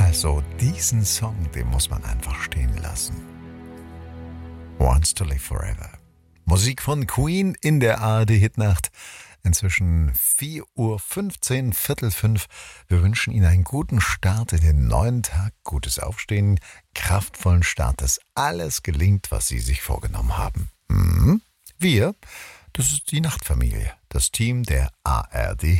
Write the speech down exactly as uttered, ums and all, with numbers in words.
Also diesen Song, den muss man einfach stehen lassen. Wants to Live Forever. Musik von Queen in der A R D-Hitnacht. Inzwischen vier Uhr fünfzehn, Viertel fünf. Wir wünschen Ihnen einen guten Start in den neuen Tag, gutes Aufstehen, kraftvollen Start, dass alles gelingt, was Sie sich vorgenommen haben. Mhm. Wir, das ist die Nachtfamilie, das Team der A R D